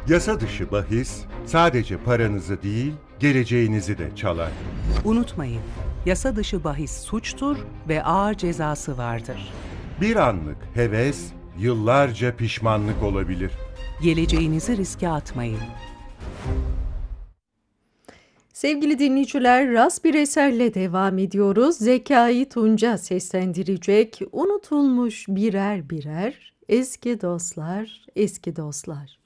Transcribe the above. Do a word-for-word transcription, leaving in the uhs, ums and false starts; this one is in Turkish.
Yasa dışı bahis sadece paranızı değil, geleceğinizi de çalar. Unutmayın, yasa dışı bahis suçtur ve ağır cezası vardır. Bir anlık heves, yıllarca pişmanlık olabilir. Geleceğinizi riske atmayın. Sevgili dinleyiciler, rast bir eserle devam ediyoruz. Zekai Tunca seslendirecek unutulmuş birer birer eski dostlar, eski dostlar.